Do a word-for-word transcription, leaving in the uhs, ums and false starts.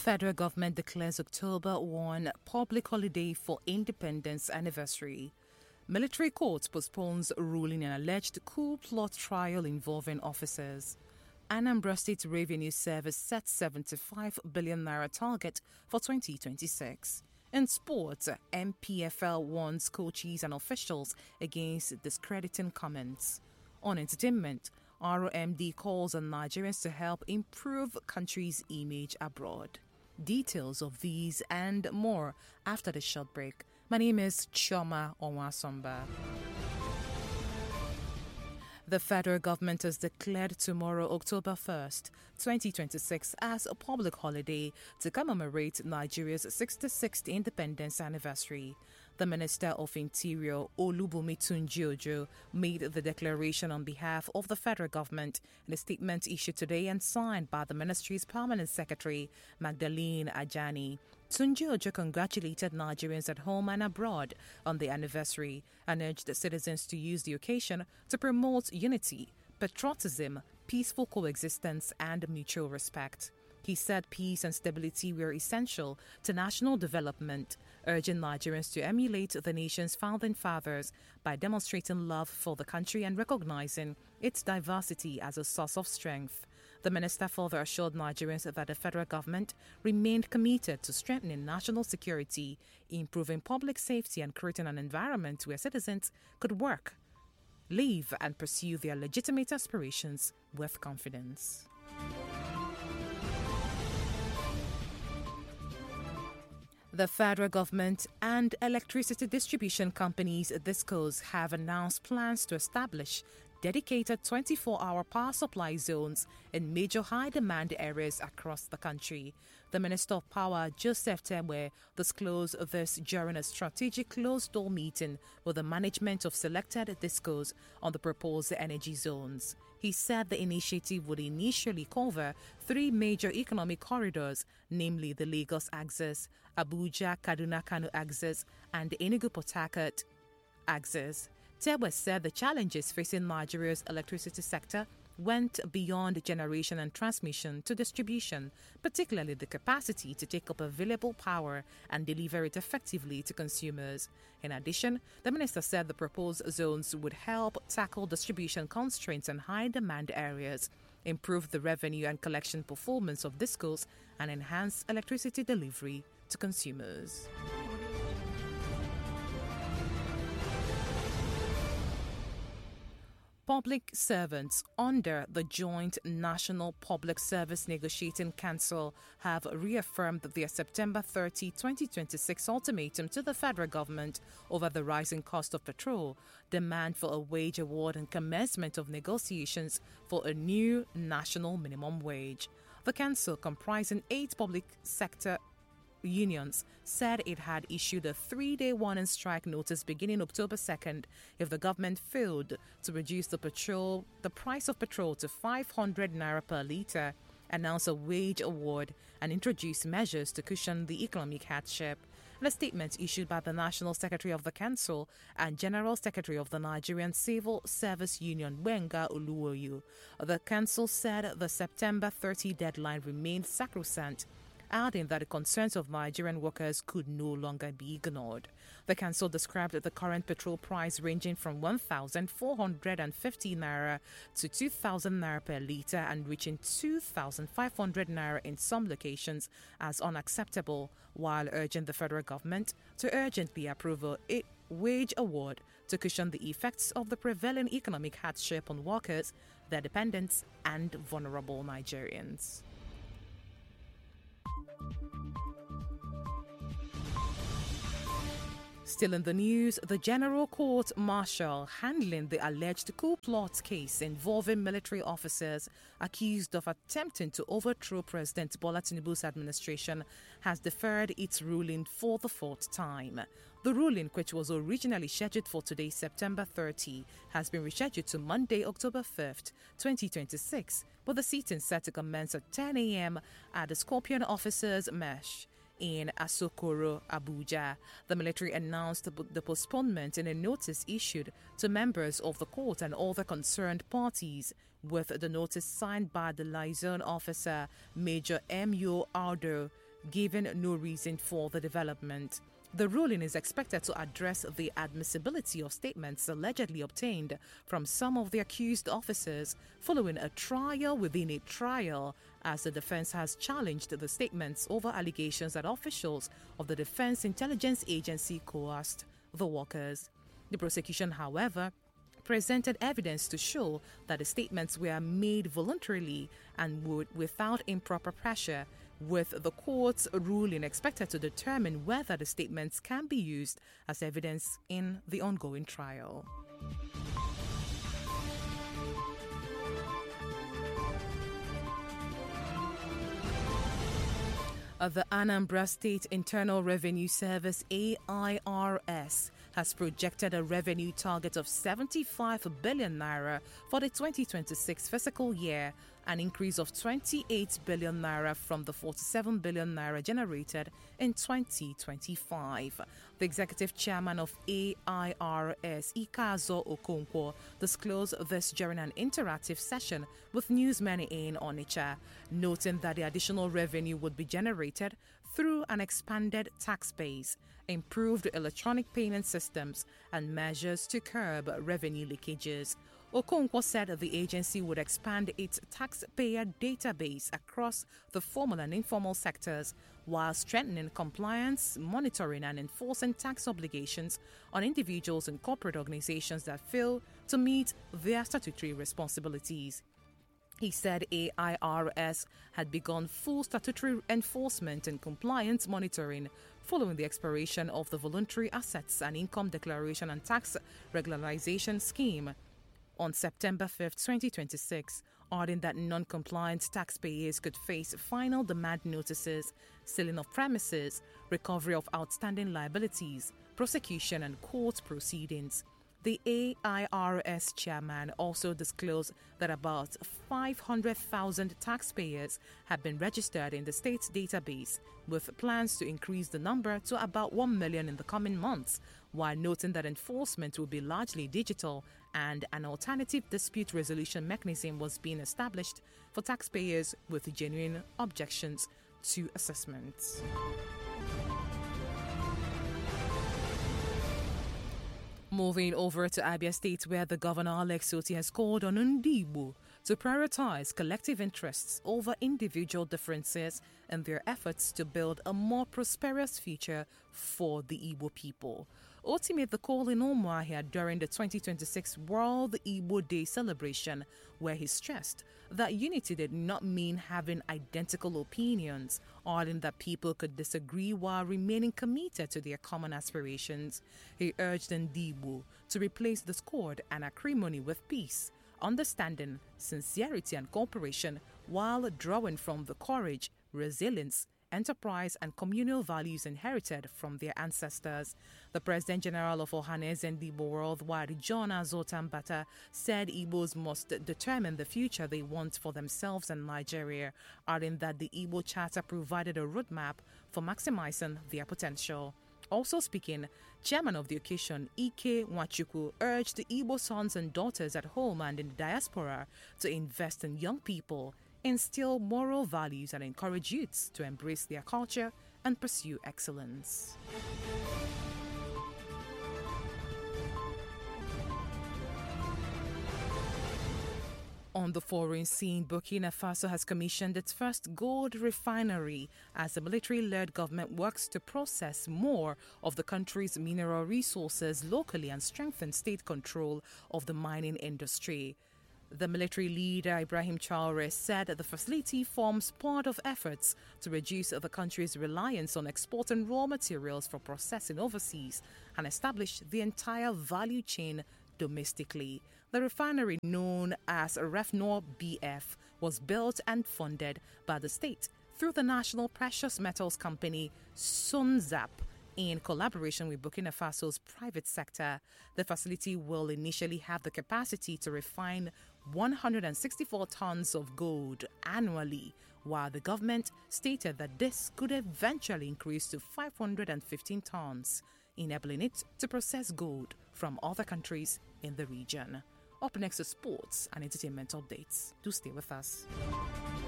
Federal government declares October first public holiday for Independence Anniversary. Military court postpones ruling in alleged coup plot trial involving officers. Anambra State Revenue Service sets seventy-five billion naira target for twenty twenty-six. In sports, M P F L warns coaches and officials against discrediting comments. On entertainment, R O M D calls on Nigerians to help improve country's image abroad. Details of these and more after the short break. My name is Chioma Onwasomba. The federal government has declared tomorrow, October first, twenty twenty-six, as a public holiday to commemorate Nigeria's sixty-sixth independence anniversary. The Minister of Interior, Olubunmi Tunji-Ojo, made the declaration on behalf of the federal government in a statement issued today and signed by the ministry's permanent secretary, Magdalene Ajani. Tunji-Ojo congratulated Nigerians at home and abroad on the anniversary and urged citizens to use the occasion to promote unity, patriotism, peaceful coexistence, and mutual respect. He said peace and stability were essential to national development, urging Nigerians to emulate the nation's founding fathers by demonstrating love for the country and recognizing its diversity as a source of strength. The minister further assured Nigerians that the federal government remained committed to strengthening national security, improving public safety, and creating an environment where citizens could work, live, and pursue their legitimate aspirations with confidence. The federal government and electricity distribution companies DISCOs have announced plans to establish dedicated twenty-four hour power supply zones in major high-demand areas across the country. The Minister of Power, Joseph Temwe, disclosed this during a strategic closed-door meeting with the management of selected DISCOs on the proposed energy zones. He said the initiative would initially cover three major economic corridors, namely the Lagos axis, Abuja-Kaduna-Kano axis, and Enugu-Port Harcourt axis. Temwe said the challenges facing Nigeria's electricity sector went beyond generation and transmission to distribution, particularly the capacity to take up available power and deliver it effectively to consumers. In addition, the minister said the proposed zones would help tackle distribution constraints in high-demand areas, improve the revenue and collection performance of DISCOs, and enhance electricity delivery to consumers. Public servants under the Joint National Public Service Negotiating Council have reaffirmed their September thirtieth, twenty twenty-six ultimatum to the federal government over the rising cost of petrol, demand for a wage award, and commencement of negotiations for a new national minimum wage. The council, comprising eight public sector unions, said it had issued a three-day warning strike notice beginning October second if the government failed to reduce the petrol, the price of petrol to five hundred naira per litre, announce a wage award, and introduce measures to cushion the economic hardship. In a statement issued by the National Secretary of the Council and General Secretary of the Nigerian Civil Service Union, Wenga Oluwoyu, the Council said the September thirtieth deadline remained sacrosanct, adding that the concerns of Nigerian workers could no longer be ignored. The council described the current petrol price ranging from one thousand four hundred fifty naira to two thousand naira per litre and reaching two thousand five hundred naira in some locations as unacceptable, while urging the federal government to urgently approve a wage award to cushion the effects of the prevailing economic hardship on workers, their dependents, and vulnerable Nigerians. Still in the news, the General Court Martial handling the alleged coup plot case involving military officers accused of attempting to overthrow President Bola Tinubu's administration has deferred its ruling for the fourth time. The ruling, which was originally scheduled for today, September thirtieth, has been rescheduled to Monday, October fifth, twenty twenty-six, with the sitting set to commence at ten a.m. at the Scorpion Officers' Mesh in Asokoro, Abuja. The military announced the postponement in a notice issued to members of the court and other concerned parties, with the notice signed by the liaison officer, Major M U Aldo giving no reason for the development. The ruling is expected to address the admissibility of statements allegedly obtained from some of the accused officers following a trial within a trial, as the defense has challenged the statements over allegations that officials of the Defense Intelligence Agency coerced the workers. The prosecution, however, presented evidence to show that the statements were made voluntarily and would without improper pressure, with the court's ruling expected to determine whether the statements can be used as evidence in the ongoing trial. The Anambra State Internal Revenue Service A I R S has projected a revenue target of seventy-five billion naira for the twenty twenty-six fiscal year, an increase of twenty-eight billion naira from the forty-seven billion naira generated in twenty twenty-five. The executive chairman of A I R S, Ikazo Okonkwo, disclosed this during an interactive session with newsmen in Onitsha, noting that the additional revenue would be generated through an expanded tax base, improved electronic payment systems, and measures to curb revenue leakages. Okonkwo said the agency would expand its taxpayer database across the formal and informal sectors while strengthening compliance, monitoring, and enforcing tax obligations on individuals and corporate organizations that fail to meet their statutory responsibilities. He said A I R S had begun full statutory enforcement and compliance monitoring following the expiration of the Voluntary Assets and Income Declaration and Tax Regularization Scheme on September fifth, twenty twenty-six, ordering that non-compliant taxpayers could face final demand notices, sealing of premises, recovery of outstanding liabilities, prosecution, and court proceedings. The A I R S chairman also disclosed that about five hundred thousand taxpayers have been registered in the state's database, with plans to increase the number to about one million in the coming months, while noting that enforcement will be largely digital and an alternative dispute resolution mechanism was being established for taxpayers with genuine objections to assessments. Moving over to Abia State, where the governor Alex Otti has called on Ndigbo to prioritize collective interests over individual differences in their efforts to build a more prosperous future for the Igbo people. Otti made the call in Umuahia during the twenty twenty-six World Igbo Day celebration, where he stressed that unity did not mean having identical opinions, arguing that people could disagree while remaining committed to their common aspirations. He urged Ndigbo to replace discord and acrimony with peace, understanding, sincerity, and cooperation, while drawing from the courage, resilience, enterprise, and communal values inherited from their ancestors. The President General of Ohaneze Ndigbo Worldwide, John Azotambata, said Igbos must determine the future they want for themselves and Nigeria, adding that the Igbo Charter provided a roadmap for maximizing their potential. Also speaking, chairman of the occasion, Ike Nwachukwu, urged the Igbo sons and daughters at home and in the diaspora to invest in young people, instill moral values, and encourage youths to embrace their culture and pursue excellence. On the foreign scene, Burkina Faso has commissioned its first gold refinery as the military-led government works to process more of the country's mineral resources locally and strengthen state control of the mining industry. The military leader, Ibrahim Traore, said that the facility forms part of efforts to reduce the country's reliance on exporting raw materials for processing overseas and establish the entire value chain domestically. The refinery, known as Refnor B F, was built and funded by the state through the National Precious Metals Company, Sonzap, in collaboration with Burkina Faso's private sector. The facility will initially have the capacity to refine one hundred sixty-four tons of gold annually, while the government stated that this could eventually increase to five hundred fifteen tons, enabling it to process gold from other countries in the region. Up next is sports and entertainment updates. Do stay with us.